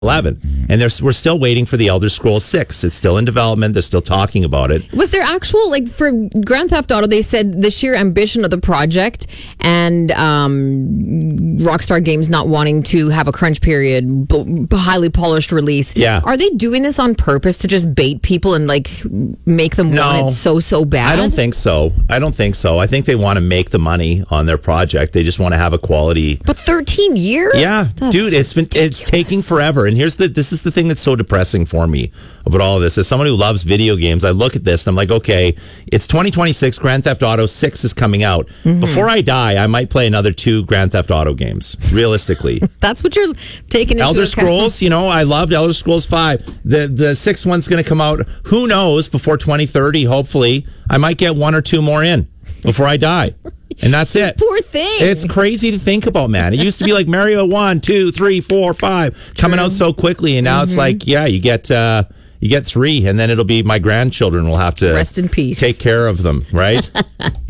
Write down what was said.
11. And we're still waiting for the Elder Scrolls 6. It's still in development. They're still talking about it. Was there actual, like for Grand Theft Auto, they said the sheer ambition of the project and Rockstar Games not wanting to have a crunch period, highly polished release. Yeah. Are they doing this on purpose to just bait people and like make them want it so bad? I don't think so. I think they want to make the money on their project. They just want to have a quality. But 13 years? Yeah. That's dude, it's taking forever. And this is the thing that's so depressing for me about all of this. As someone who loves video games, I look at this and I'm like, okay, it's 2026. Grand Theft Auto 6 is coming out. Mm-hmm. Before I die, I might play another 2 Grand Theft Auto games, realistically. That's what you're taking into Elder account. Scrolls, I loved Elder Scrolls 5. The 6th one's going to come out, who knows, before 2030, hopefully. I might get 1 or 2 more in before I die. And that's it. Poor thing. It's crazy to think about, man. It used to be like Mario 1, 2, 3, 4, 5 coming out so quickly, and now it's like, you get 3, and then it'll be my grandchildren will have to rest in peace. Take care of them, right?